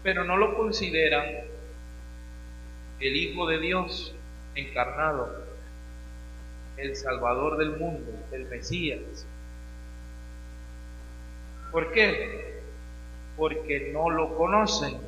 pero no lo consideran el Hijo de Dios encarnado, el Salvador del mundo, el Mesías. ¿Por qué? Porque no lo conocen.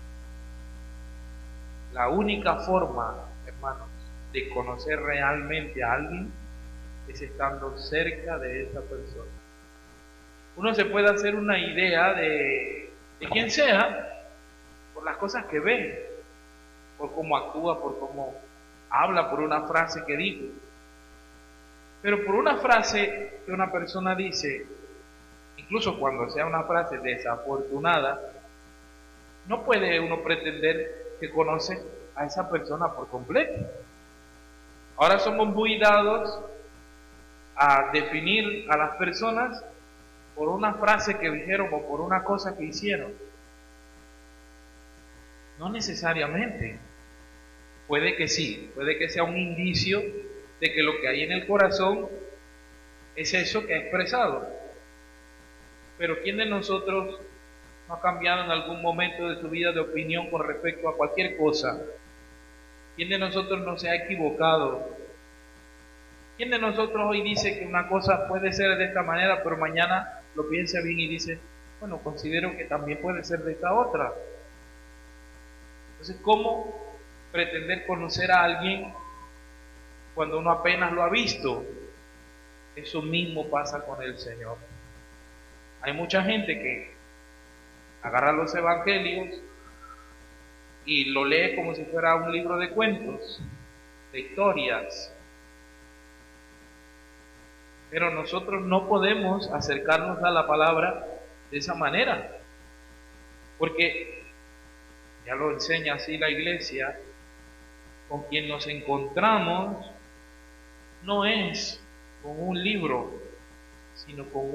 La única forma, hermanos, de conocer realmente a alguien es estando cerca de esa persona. Uno se puede hacer una idea de quién sea por las cosas que ve, por cómo actúa, por cómo habla, por una frase que dijo. Pero por una frase que una persona dice, incluso cuando sea una frase desafortunada, no puede uno pretender que conoce a esa persona por completo. Ahora somos muy dados a definir a las personas por una frase que dijeron o por una cosa que hicieron. No necesariamente. Puede que sí, puede que sea un indicio de que lo que hay en el corazón es eso que ha expresado. Pero ¿quién de nosotros no ha cambiado en algún momento de su vida de opinión con respecto a cualquier cosa? ¿Quién de nosotros no se ha equivocado? ¿Quién de nosotros hoy dice que una cosa puede ser de esta manera, pero mañana lo piensa bien y dice, bueno, considero que también puede ser de esta otra? Entonces, ¿cómo pretender conocer a alguien cuando uno apenas lo ha visto? Eso mismo pasa con el Señor. Hay mucha gente que agarra los evangelios y lo lee como si fuera un libro de cuentos, de historias. Pero nosotros no podemos acercarnos a la palabra de esa manera, porque ya lo enseña así la iglesia, con quien nos encontramos no es con un libro, sino con